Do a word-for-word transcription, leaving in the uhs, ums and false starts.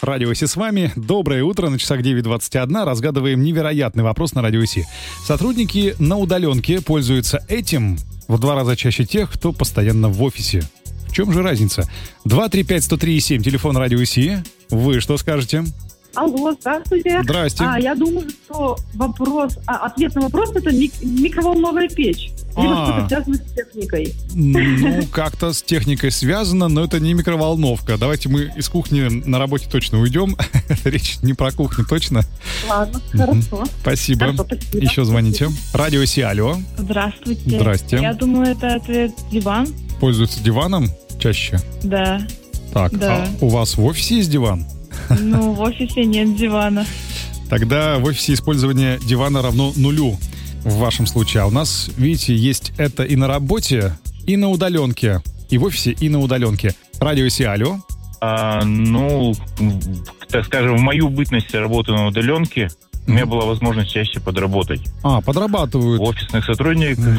Радио Си с вами. Доброе утро. На часах девять двадцать один. Разгадываем невероятный вопрос на Радио Си. Сотрудники на удаленке пользуются этим в два раза чаще тех, кто постоянно в офисе. В чем же разница? два три пять сто три семь, телефон Радио Си. Вы что скажете? Алло, здравствуйте. Здрасте. А, я думаю, что вопрос, а, ответ на вопрос — это мик- микроволновая печь. Либо А. что-то связано с техникой. Ну, как-то с техникой связано, но это не микроволновка. Давайте мы из кухни на работе точно уйдем. Речь не про кухню, точно? Ладно, хорошо. Спасибо. Хорошо, спасибо. Еще звоните. Радио Си, алло. Здравствуйте. Здрасте. Я думаю, это ответ диван. Пользуются диваном чаще? Да. Так, Да. а у вас в офисе есть диван? Ну, в офисе нет дивана. Тогда в офисе использование дивана равно нулю в вашем случае. А у нас, видите, есть это и на работе, и на удаленке. И в офисе, и на удаленке. Радио Си, алло. А, ну, так скажем, в мою бытность работы на удаленке у меня была возможность чаще подработать. А, подрабатывают. У офисных сотрудников